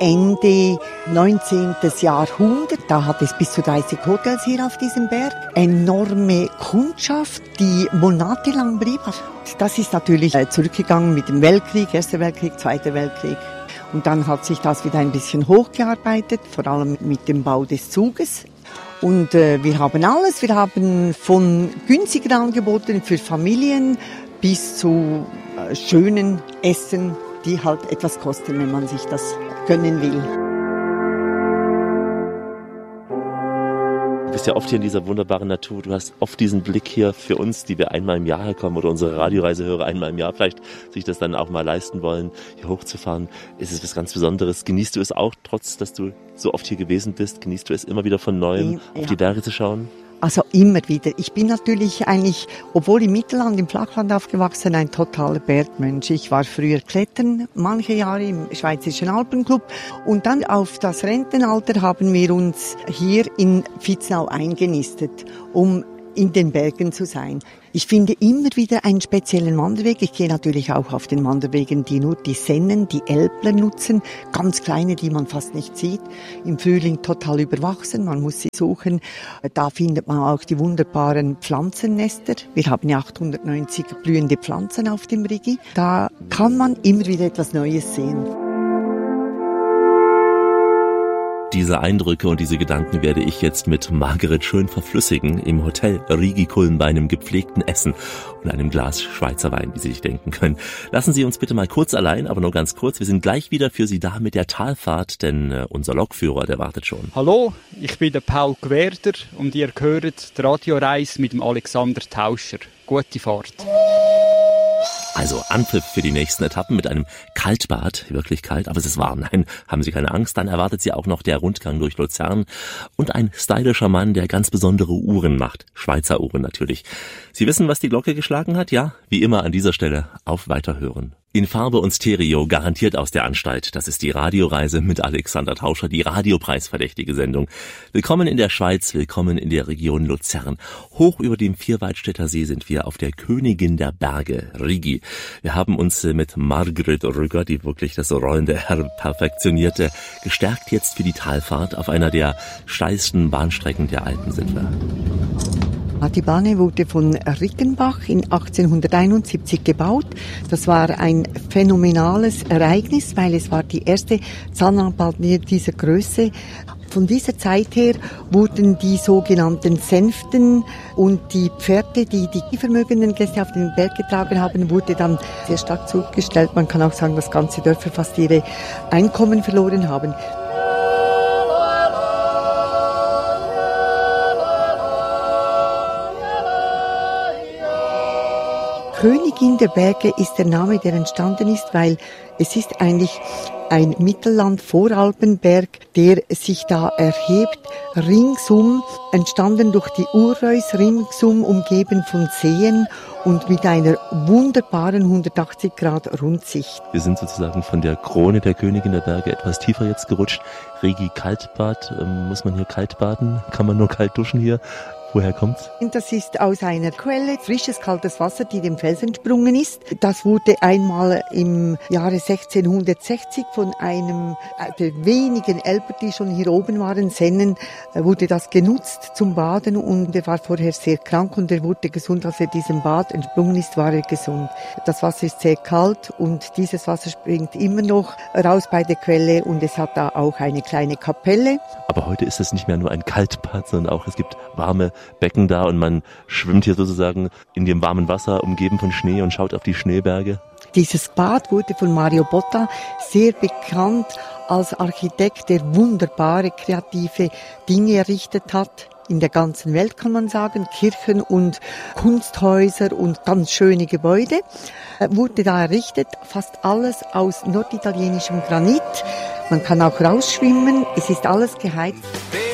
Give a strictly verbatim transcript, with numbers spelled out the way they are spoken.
Ende neunzehnten. Jahrhundert. Da hat es bis zu dreißig Hotels hier auf diesem Berg. Enorme Kundschaft, die monatelang blieb. Das ist natürlich zurückgegangen mit dem Weltkrieg, Erster Weltkrieg, Zweiter Weltkrieg. Und dann hat sich das wieder ein bisschen hochgearbeitet, vor allem mit dem Bau des Zuges. Und äh, wir haben alles. Wir haben von günstigen Angeboten für Familien bis zu äh, schönen Essen, die halt etwas kosten, wenn man sich das gönnen will. Du bist ja oft hier in dieser wunderbaren Natur. Du hast oft diesen Blick hier für uns, die wir einmal im Jahr herkommen oder unsere Radioreisehörer einmal im Jahr vielleicht sich das dann auch mal leisten wollen, hier hochzufahren. Ist es was ganz Besonderes? Genießt du es auch, trotz dass du so oft hier gewesen bist? Genießt du es immer wieder von Neuem, ja, auf die Berge zu schauen? Also immer wieder. Ich bin natürlich eigentlich, obwohl im Mittelland, im Flachland aufgewachsen, ein totaler Bergmensch. Ich war früher klettern, manche Jahre im Schweizerischen Alpenclub. Und dann auf das Rentenalter haben wir uns hier in Vitznau eingenistet, um in den Bergen zu sein. Ich finde immer wieder einen speziellen Wanderweg. Ich gehe natürlich auch auf den Wanderwegen, die nur die Sennen, die Älpler nutzen. Ganz kleine, die man fast nicht sieht. Im Frühling total überwachsen, man muss sie suchen. Da findet man auch die wunderbaren Pflanzennester. Wir haben ja achthundertneunzig blühende Pflanzen auf dem Rigi. Da kann man immer wieder etwas Neues sehen. Diese Eindrücke und diese Gedanken werde ich jetzt mit Margret schön verflüssigen im Hotel Rigi Kulm bei einem gepflegten Essen und einem Glas Schweizer Wein, wie Sie sich denken können. Lassen Sie uns bitte mal kurz allein, aber nur ganz kurz. Wir sind gleich wieder für Sie da mit der Talfahrt, denn äh, unser Lokführer, der wartet schon. Hallo, ich bin der Paul Gwerder und ihr hört die Radioreise mit dem Alexander Tauscher. Gute Fahrt. Also Anpfiff für die nächsten Etappen mit einem Kaltbad, wirklich kalt, aber es ist warm. Nein, haben Sie keine Angst, dann erwartet Sie auch noch der Rundgang durch Luzern und ein stylischer Mann, der ganz besondere Uhren macht, Schweizer Uhren natürlich. Sie wissen, was die Glocke geschlagen hat? Ja, wie immer an dieser Stelle auf Weiterhören. In Farbe und Stereo, garantiert aus der Anstalt. Das ist die Radioreise mit Alexander Tauscher, die radiopreisverdächtige Sendung. Willkommen in der Schweiz, willkommen in der Region Luzern. Hoch über dem Vierwaldstätter See sind wir auf der Königin der Berge, Rigi. Wir haben uns mit Margret Rügger, die wirklich das rollende R perfektionierte, gestärkt jetzt für die Talfahrt. Auf einer der steilsten Bahnstrecken der Alpen sind wir. Die Bahn wurde von Rickenbach in achtzehnhunderteinundsiebzig gebaut. Das war ein phänomenales Ereignis, weil es war die erste Zahnradbahn dieser Größe. Von dieser Zeit her wurden die sogenannten Sänften und die Pferde, die die vermögenden Gäste auf den Berg getragen haben, wurde dann sehr stark zurückgestellt. Man kann auch sagen, dass ganze Dörfer fast ihre Einkommen verloren haben. Königin der Berge ist der Name, der entstanden ist, weil es ist eigentlich ein Mittelland-Voralpenberg, der sich da erhebt, ringsum, entstanden durch die Urreus, ringsum umgeben von Seen und mit einer wunderbaren hundertachtzig Grad Rundsicht. Wir sind sozusagen von der Krone der Königin der Berge etwas tiefer jetzt gerutscht. Rigi Kaltbad, ähm, muss man hier kalt baden? Kann man nur kalt duschen hier? Woher kommt's? Das ist aus einer Quelle, frisches, kaltes Wasser, die dem Fels entsprungen ist. Das wurde einmal im Jahre sechzehnhundertsechzig von einem der wenigen Älper, die schon hier oben waren, Sennen, wurde das genutzt zum Baden und er war vorher sehr krank und er wurde gesund. Als er diesem Bad entsprungen ist, war er gesund. Das Wasser ist sehr kalt und dieses Wasser springt immer noch raus bei der Quelle und es hat da auch eine kleine Kapelle. Aber heute ist es nicht mehr nur ein Kaltbad, sondern auch es gibt warme Becken da und man schwimmt hier sozusagen in dem warmen Wasser, umgeben von Schnee und schaut auf die Schneeberge. Dieses Bad wurde von Mario Botta sehr bekannt als Architekt, der wunderbare kreative Dinge errichtet hat. In der ganzen Welt kann man sagen, Kirchen und Kunsthäuser und ganz schöne Gebäude wurde da errichtet, fast alles aus norditalienischem Granit. Man kann auch rausschwimmen, es ist alles geheizt.